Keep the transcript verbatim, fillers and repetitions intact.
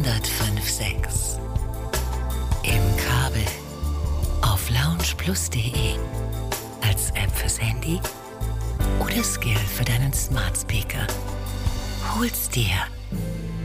hundertfünf sechs. Im Kabel auf loungeplus punkt de. Als App fürs Handy oder Skill für deinen Smart Speaker. Hol's dir.